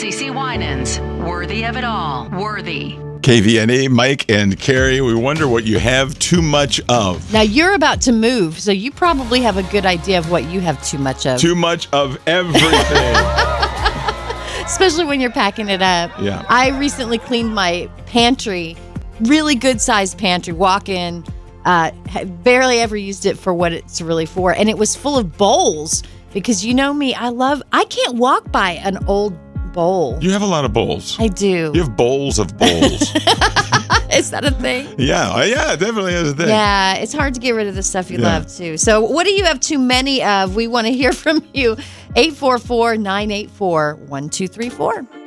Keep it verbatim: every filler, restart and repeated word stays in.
CeCe Winans. Worthy of it all. Worthy. K V N A, Mike and Carrie, we wonder what you have too much of. Now, you're about to move, so you probably have a good idea of what you have too much of. Too much of everything. Especially when you're packing it up. Yeah. I recently cleaned my pantry, really good-sized pantry, walk in, uh, barely ever used it for what it's really for, and it was full of bowls, because you know me, I love, I can't walk by an old bowl. You have a lot of bowls. I do. You have bowls of bowls. Is that a thing? Yeah, yeah, it definitely is a thing. Yeah, it's hard to get rid of the stuff you Yeah. love, too. So what do you have too many of? We want to hear from you. eight four four, nine eight four, one two three four.